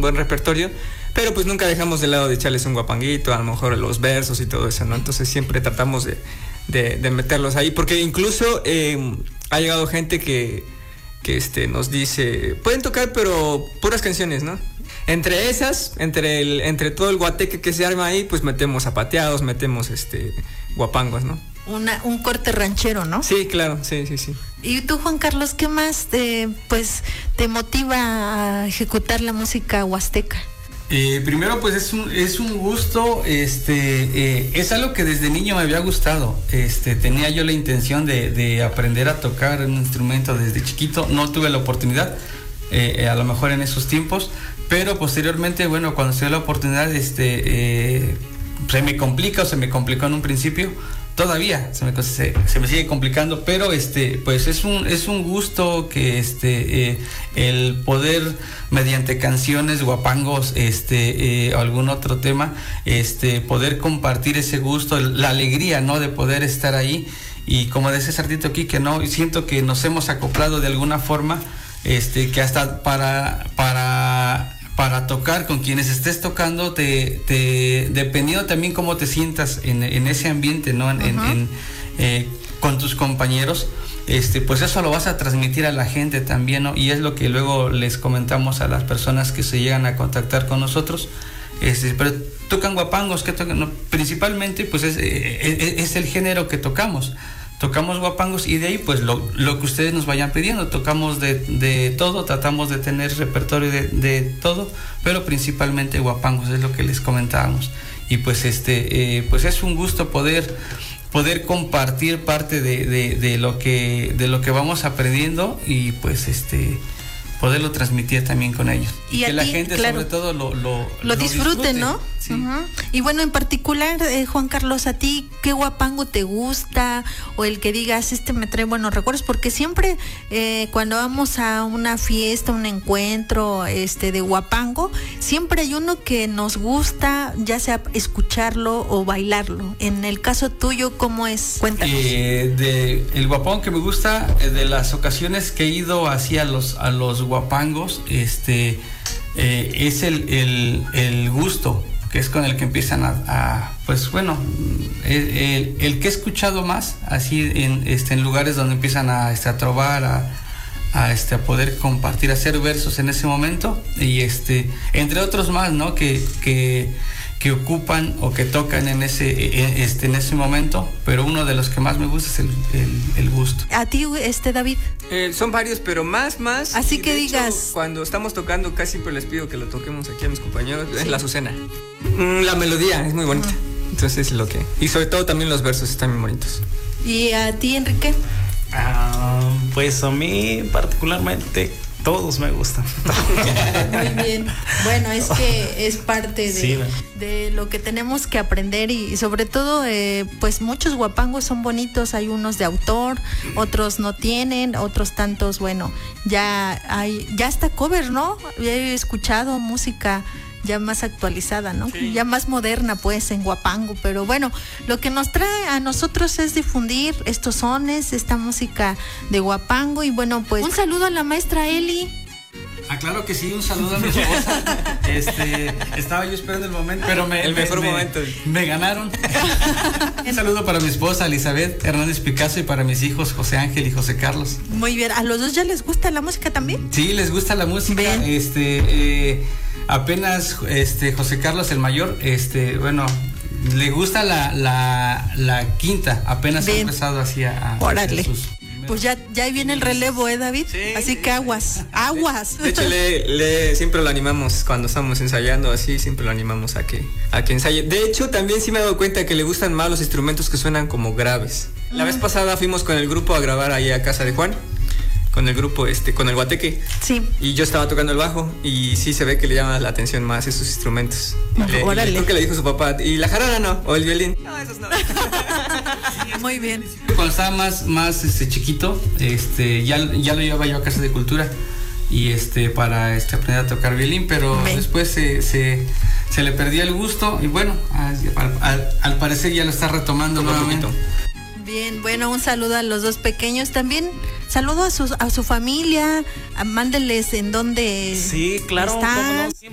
buen repertorio, pero pues nunca dejamos de lado de echarles un guapanguito, a lo mejor los versos y todo eso, ¿no? Entonces siempre tratamos de meterlos ahí, porque incluso ha llegado gente que nos dice, pueden tocar pero puras canciones, ¿no? Entre esas, entre todo el guateque que se arma ahí, pues metemos zapateados, metemos guapangos, ¿no? Un corte ranchero, ¿no? Sí, claro, sí. ¿Y tú, Juan Carlos, qué más te motiva a ejecutar la música huasteca? Primero, pues es un gusto, es algo que desde niño me había gustado. Tenía yo la intención de aprender a tocar un instrumento desde chiquito. No tuve la oportunidad, a lo mejor en esos tiempos, pero posteriormente, bueno, cuando se dio la oportunidad, se me complicó en un principio. Todavía se me sigue complicando, pero pues es un gusto que el poder mediante canciones, guapangos, o algún otro tema, poder compartir ese gusto, la alegría, ¿no? De poder estar ahí. Y como decía Sartito aquí, que no, siento que nos hemos acoplado de alguna forma, que hasta para tocar con quienes estés tocando, dependiendo también cómo te sientas en ese ambiente, ¿no? Con tus compañeros, pues eso lo vas a transmitir a la gente también, ¿no? Y es lo que luego les comentamos a las personas que se llegan a contactar con nosotros, pero tocan guapangos, que tocan, no, principalmente pues es el género que tocamos guapangos, y de ahí pues lo que ustedes nos vayan pidiendo, tocamos de todo, tratamos de tener repertorio de todo, pero principalmente guapangos, es lo que les comentábamos. Y pues pues es un gusto poder compartir parte de lo que vamos aprendiendo, y pues poderlo transmitir también con ellos, y que la gente, claro, sobre todo lo disfrute, ¿no? Sí. Uh-huh. Y bueno, en particular, Juan Carlos, ¿a ti qué guapango te gusta? O el que digas, me trae buenos recuerdos, porque siempre cuando vamos a una fiesta, un encuentro de guapango, siempre hay uno que nos gusta, ya sea escucharlo o bailarlo. En el caso tuyo, ¿cómo es? Cuéntanos. El guapango que me gusta, de las ocasiones que he ido hacia los guapangos, es el gusto, que es con el que empiezan pues bueno, el que he escuchado más así en lugares donde empiezan a trovar, a poder compartir, a hacer versos en ese momento, y entre otros más, ¿no? que ocupan o que tocan en ese momento, pero uno de los que más me gusta es el gusto. ¿A ti, David? Son varios, pero más. Así que digas. Hecho, cuando estamos tocando, casi siempre les pido que lo toquemos aquí a mis compañeros. Sí. Es la Azucena. La melodía es muy bonita. Entonces y sobre todo también los versos están muy bonitos. ¿Y a ti, Enrique? Pues a mí particularmente todos me gustan. Muy bien. Bueno, es que es parte de lo que tenemos que aprender, y sobre todo, pues muchos guapangos son bonitos. Hay unos de autor, otros no tienen, otros tantos, bueno, ya está cover, ¿no? He escuchado música ya más actualizada, ¿no? Sí. Ya más moderna, pues, en guapango. Pero bueno, lo que nos trae a nosotros es difundir estos sones, esta música de guapango. Y bueno, pues un saludo a la maestra Eli. Claro que sí, un saludo a mi esposa. Estaba yo esperando el momento, pero el mejor momento. Me ganaron. Un saludo para mi esposa Elizabeth Hernández Picasso, y para mis hijos José Ángel y José Carlos. Muy bien. ¿A los dos ya les gusta la música también? Sí, les gusta la música. Apenas José Carlos, el mayor, bueno, le gusta la quinta, apenas ha empezado así a órale. Pues ya viene el relevo, David. Sí, así que aguas. De hecho, siempre lo animamos cuando estamos ensayando, así siempre lo animamos a que ensaye. De hecho, también sí me he dado cuenta que le gustan más los instrumentos que suenan como graves. La vez pasada fuimos con el grupo a grabar ahí a casa de Juan, con el grupo con el guateque. Sí. Y yo estaba tocando el bajo, y sí se ve que le llama la atención más esos instrumentos. Órale. Creo que le dijo su papá, ¿y la jarana no? ¿O el violín? No, esos no. Muy bien. Cuando estaba más chiquito, ya lo llevaba yo a Casa de Cultura, y para aprender a tocar violín, pero después se le perdió el gusto, y bueno, al parecer ya lo está retomando nuevamente. Bien, bueno, un saludo a los dos pequeños también. Saludo a su familia, mándenles en dónde sí, claro, están. ¿cómo no? Sí,